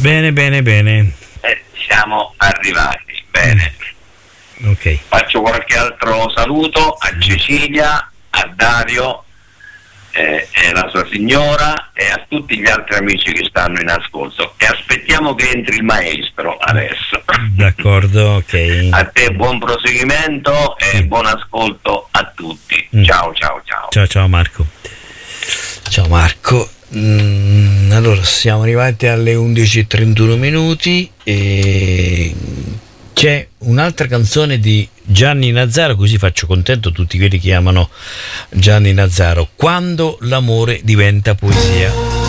Bene, bene, bene. Siamo arrivati, bene. Ok. Faccio qualche altro saluto a Cecilia, a Dario e la sua signora e a tutti gli altri amici che stanno in ascolto, e aspettiamo che entri il maestro adesso. D'accordo, ok. A te buon proseguimento e buon ascolto a tutti. Ciao ciao ciao. Ciao Marco. Ciao Marco. Allora siamo arrivati alle 11:31 minuti e c'è un'altra canzone di Gianni Nazzaro, così faccio contento tutti quelli che amano Gianni Nazzaro, Quando l'amore diventa poesia.